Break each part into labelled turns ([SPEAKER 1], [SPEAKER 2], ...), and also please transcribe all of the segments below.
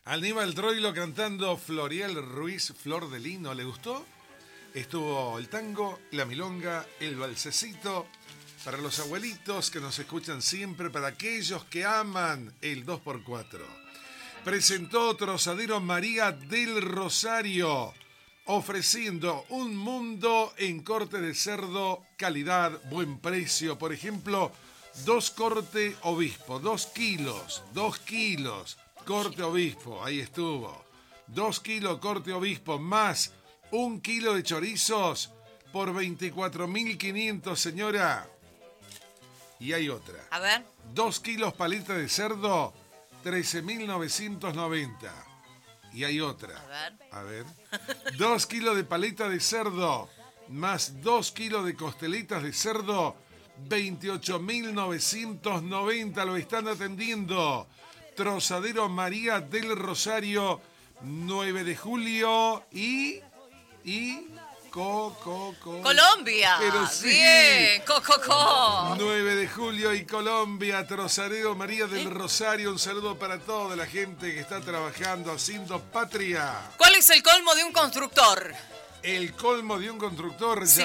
[SPEAKER 1] Aníbal Troilo cantando Florial Ruiz, Flor de Lino. ¿Le gustó? Estuvo el tango, la milonga, el balsecito. Para los abuelitos que nos escuchan siempre, para aquellos que aman el 2x4. Presentó Trozadero María del Rosario, ofreciendo un mundo en corte de cerdo, calidad, buen precio. Por ejemplo, 2 corte obispo, 2 kilos, corte obispo, ahí estuvo. 2 kilos corte obispo más 1 kilo de chorizos por 24.500, señora. Y hay otra.
[SPEAKER 2] A ver.
[SPEAKER 1] 2 kilos paleta de cerdo, 13.990. Y hay otra. A ver. 2 kilos de paleta de cerdo, más 2 kilos de costelitas de cerdo, 28.990. Lo están atendiendo. Trozadero María del Rosario, 9 de julio y
[SPEAKER 2] Colombia.
[SPEAKER 1] Pero sí.
[SPEAKER 2] Bien,
[SPEAKER 1] 9 de julio y Colombia, Trozadero María del Rosario. Un saludo para toda la gente que está trabajando, haciendo patria.
[SPEAKER 2] ¿Cuál es el colmo de un constructor?
[SPEAKER 1] El colmo de un constructor,
[SPEAKER 2] Sí.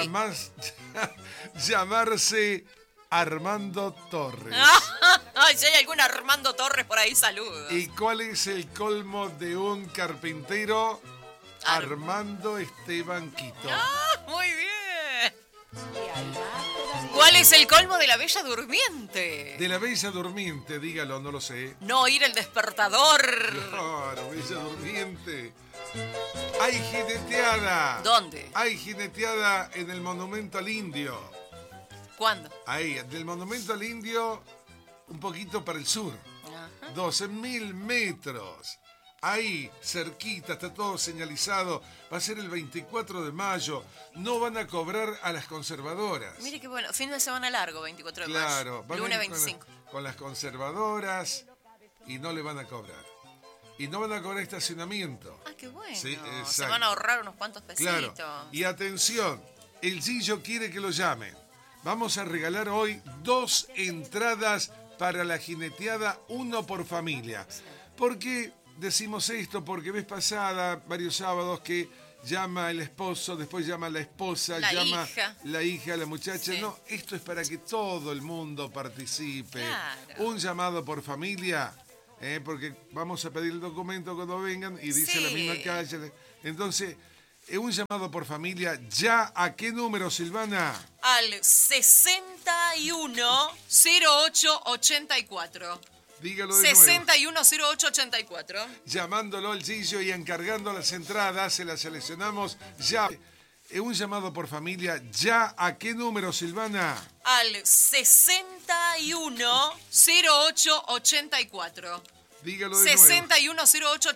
[SPEAKER 1] llamarse Armando Torres.
[SPEAKER 2] Ay, si hay algún Armando Torres por ahí, saludos.
[SPEAKER 1] ¿Y cuál es el colmo de un carpintero? Armando Esteban Quito.
[SPEAKER 2] Muy bien. ¿Cuál es el colmo de la Bella Durmiente?
[SPEAKER 1] De la Bella Durmiente, dígalo, no lo sé.
[SPEAKER 2] No oír el despertador.
[SPEAKER 1] Claro, Bella Durmiente. Hay jineteada.
[SPEAKER 2] ¿Dónde?
[SPEAKER 1] Hay jineteada en el Monumento al Indio.
[SPEAKER 2] ¿Cuándo?
[SPEAKER 1] Ahí, del Monumento al Indio, un poquito para el sur.
[SPEAKER 2] Ajá.
[SPEAKER 1] 12.000 metros. Ahí, cerquita, está todo señalizado. Va a ser el 24 de mayo. No van a cobrar a las conservadoras.
[SPEAKER 2] Mire qué bueno. Fin de semana largo, 24 de
[SPEAKER 1] Claro,
[SPEAKER 2] mayo.
[SPEAKER 1] van a
[SPEAKER 2] Lunes
[SPEAKER 1] ir
[SPEAKER 2] 25.
[SPEAKER 1] con las conservadoras y no le van a cobrar. Y no van a cobrar estacionamiento.
[SPEAKER 2] Ah, qué bueno.
[SPEAKER 1] Sí,
[SPEAKER 2] Se
[SPEAKER 1] exacto.
[SPEAKER 2] van a ahorrar unos cuantos pesitos.
[SPEAKER 1] Claro. Y atención, el Gillo quiere que lo llamen. Vamos a regalar hoy 2 entradas para la jineteada, 1 por familia. ¿Por qué decimos esto? Porque vez pasada, varios sábados, que llama el esposo, después llama la esposa, llama la hija, la muchacha.
[SPEAKER 2] Sí.
[SPEAKER 1] No, esto es para que todo el mundo participe.
[SPEAKER 2] Claro.
[SPEAKER 1] Un llamado por familia, porque vamos a pedir el documento cuando vengan y dice
[SPEAKER 2] Sí.
[SPEAKER 1] la misma calle. Entonces, un llamado por familia, ¿ya a qué número, Silvana?
[SPEAKER 2] Al 610884.
[SPEAKER 1] Dígalo de nuevo.
[SPEAKER 2] 610884.
[SPEAKER 1] Llamándolo al Gillo y encargando las entradas, se las seleccionamos ya. Un llamado por familia, ¿ya a qué número, Silvana?
[SPEAKER 2] Al 610884.
[SPEAKER 1] Dígalo de nuevo.
[SPEAKER 2] 610884.